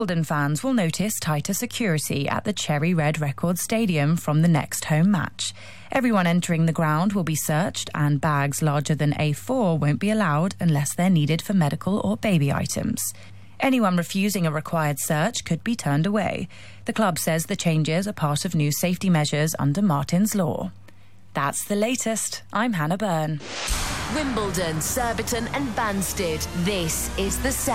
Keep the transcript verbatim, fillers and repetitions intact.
Wimbledon fans will notice tighter security at the Cherry Red Records Stadium from the next home match. Everyone entering the ground will be searched, and bags larger than A four won't be allowed unless they're needed for medical or baby items. Anyone refusing a required search could be turned away. The club says the changes are part of new safety measures under Martin's Law. That's the latest. I'm Hannah Byrne. Wimbledon, Surbiton and Banstead. This is the